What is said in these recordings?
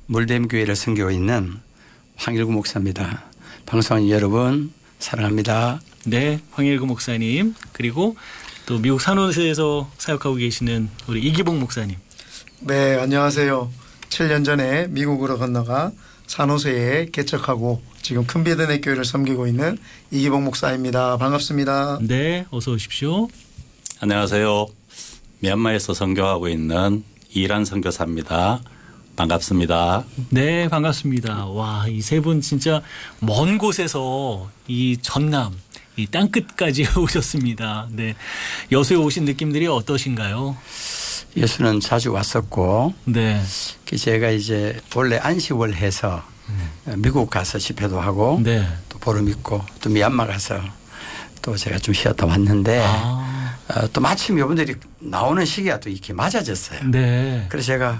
물댐교회를 섬기고 있는 황일구 목사입니다. 방송하는 여러분 사랑합니다. 네, 황일구 목사님 그리고 또 미국 산호세에서 사역하고 계시는 우리 이기복 목사님. 네, 안녕하세요. 7년 전에 미국으로 건너가 산호세에 개척하고 지금 큰비드네 교회를 섬기고 있는 이기복 목사입니다. 반갑습니다. 네, 어서 오십시오. 안녕하세요. 미얀마에서 선교하고 있는 이란 선교사입니다. 반갑습니다. 네, 반갑습니다. 와, 이 세 분 진짜 먼 곳에서 이 전남, 이 땅끝까지 오셨습니다. 네, 여수에 오신 느낌들이 어떠신가요? 여수는 자주 왔었고, 네, 제가 이제 원래 안식월 해서 미국 가서 집회도 하고, 네, 또 보름 있고, 또 미얀마 가서 또 제가 좀 쉬었다 왔는데, 또 마침 이분들이 나오는 시기가 또 이렇게 맞아졌어요. 네. 그래서 제가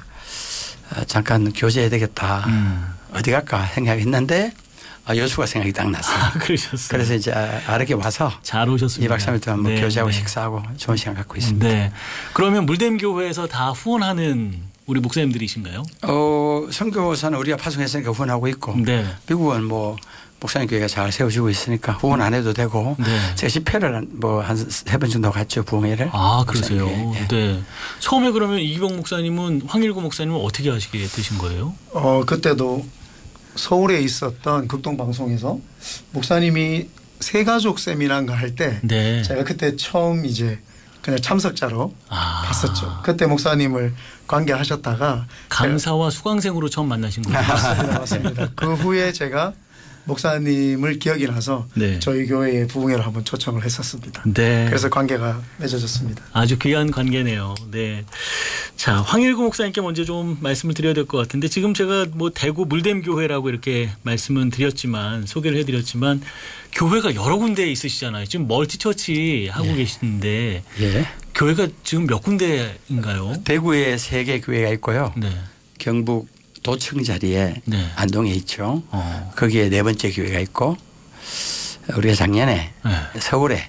잠깐 교제해야 되겠다. 어디 갈까 생각했는데 여수가 생각이 딱 났어요. 그러셨어요. 그래서 이제 아르게 와서 잘 오셨습니다. 2박 3일 동안 뭐 네, 교제하고 네. 식사하고 좋은 시간 갖고 있습니다. 네. 그러면 물댐교회에서 다 후원하는 우리 목사님들이신가요? 선교사는 우리가 파송했으니까 후원하고 있고, 네. 미국은 뭐 목사님 교회가 잘 세워지고 있으니까 후원 안 해도 되고, 네. 제가 집회를 뭐 한 3번 정도 갔죠, 부흥회를. 아, 그러세요? 예. 네. 처음에 그러면 이기복 목사님은 황일구 목사님은 어떻게 하시게 되신 거예요? 그때도 서울에 있었던 극동방송에서 목사님이 새가족 세미나인가 할 때 네. 제가 그때 처음 이제 그냥 참석자로 봤었죠. 그때 목사님을 관계하셨다가 강사와 수강생으로 처음 만나신 거예요? 맞습니다. 맞습니다. 그 후에 제가 목사님을 기억이 나서 네. 저희 교회에 부흥회를 한번 초청을 했었습니다. 네. 그래서 관계가 맺어졌습니다. 아주 귀한 관계네요. 네. 자, 황일구 목사님께 먼저 좀 말씀을 드려야 될 것 같은데 지금 제가 뭐 대구 물댐교회라고 이렇게 말씀은 드렸지만 소개를 해드렸지만 교회가 여러 군데에 있으시잖아요. 지금 멀티처치 하고 계시는데 예. 교회가 지금 몇 군데인가요? 대구에 3개 교회가 있고요. 네. 경북 도청 자리에 네. 안동에 있죠. 거기에 4번째 교회가 있고, 우리가 작년에 네. 서울에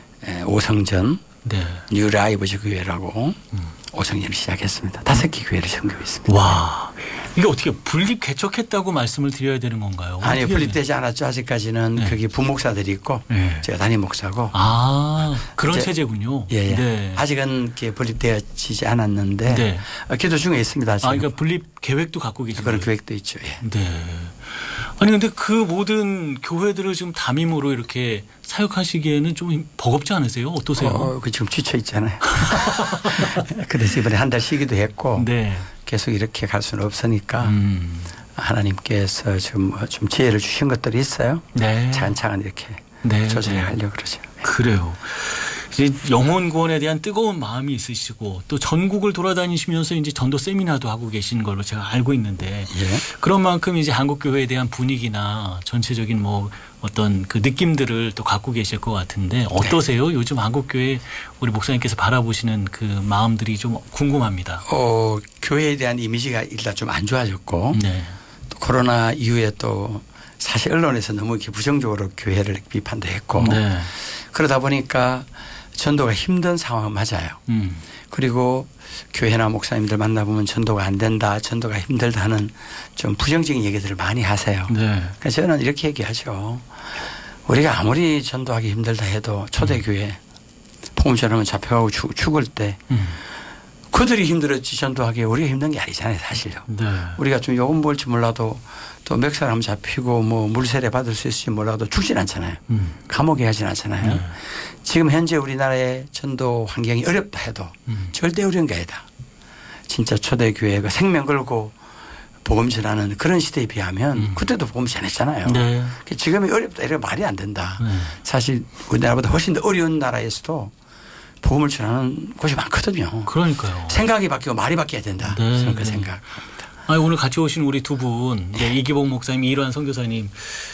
오성전 네. 뉴라이브즈 교회라고 오성전을 시작했습니다. 5개 교회를 섬기고 있습니다. 와, 이게 어떻게 분립 개척했다고 말씀을 드려야 되는 건가요? 아니요, 어떻게 분립되지 않았죠. 아직까지는 네. 거기 부목사들이 있고, 네. 제가 담임 목사고. 아, 그런 이제 체제군요. 예, 예. 네. 아직은 이렇게 분립되어지지 않았는데, 네. 기도 중에 있습니다. 지금. 그러니까 분립 계획도 갖고 계신 그런 거예요? 계획도 있죠. 예. 네. 아니 근데 그 모든 교회들을 지금 담임으로 이렇게 사역하시기에는 좀 버겁지 않으세요? 어떠세요? 그 지금 지쳐 있잖아요. 그래서 이번에 한 달 쉬기도 했고, 네. 계속 이렇게 갈 수는 없으니까 하나님께서 좀 지혜를 주신 것들이 있어요. 네. 차근차근 이렇게 네. 조절해 네. 가려고 그러죠. 그래요. 이제 영혼 구원에 대한 뜨거운 마음이 있으시고 또 전국을 돌아다니시면서 이제 전도 세미나도 하고 계신 걸로 제가 알고 있는데 예. 그런 만큼 이제 한국 교회에 대한 분위기나 전체적인 뭐 어떤 그 느낌들을 또 갖고 계실 것 같은데 어떠세요? 네. 요즘 한국 교회 우리 목사님께서 바라보시는 그 마음들이 좀 궁금합니다. 교회에 대한 이미지가 일단 좀 안 좋아졌고, 네. 또 코로나 이후에 또 사실 언론에서 너무 이렇게 부정적으로 교회를 비판도 했고, 네. 그러다 보니까 전도가 힘든 상황은 맞아요. 그리고 교회나 목사님들 만나보면 전도가 안 된다, 전도가 힘들다는 좀 부정적인 얘기들을 많이 하세요. 네. 그래서 저는 이렇게 얘기하죠. 우리가 아무리 전도하기 힘들다 해도 초대교회 복음 전하면 잡혀가고 죽을 때 그들이 힘들었지 전도하기에 우리가 힘든 게 아니잖아요, 사실요. 네. 우리가 좀 요금 벌지 몰라도 또 멱살하면 잡히고 뭐 물세례 받을 수 있을지 몰라도 죽진 않잖아요. 감옥에 가진 않잖아요. 네. 지금 현재 우리나라의 전도 환경이 어렵다 해도 절대 어려운 게 아니다. 진짜 초대교회가 생명 걸고 복음 전하는 그런 시대에 비하면 그때도 복음 전했잖아요. 네. 지금이 어렵다 이런 말이 안 된다. 네. 사실 우리나라보다 훨씬 더 어려운 나라에서도 복음을 전하는 곳이 많거든요. 그러니까요. 생각이 바뀌고 말이 바뀌어야 된다. 네, 저는 그 네. 생각합니다. 아니, 오늘 같이 오신 우리 두 분, 네, 이기복 목사님, 이러한 선교사님,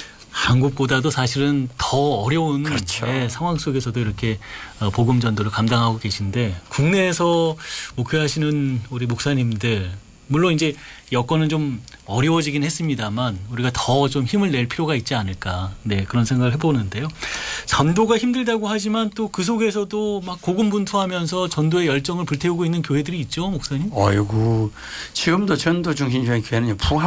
한국보다도 사실은 더 어려운 그렇죠. 네, 상황 속에서도 이렇게 복음 전도를 감당하고 계신데 국내에서 목회하시는 우리 목사님들 물론 이제 여건은 좀 어려워지긴 했습니다만 우리가 더 좀 힘을 낼 필요가 있지 않을까. 네, 그런 생각을 해보는데요. 전도가 힘들다고 하지만 또 그 속에서도 막 고군분투하면서 전도의 열정을 불태우고 있는 교회들이 있죠, 목사님? 어이구, 지금도 전도 중심적인 교회는